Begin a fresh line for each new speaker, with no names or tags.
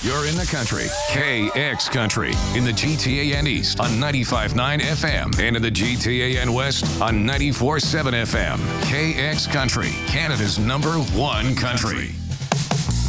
You're in the country. KX Country in the GTA and East on 95.9 FM and in the GTA and West on 94.7 FM. KX Country, Canada's #1 country.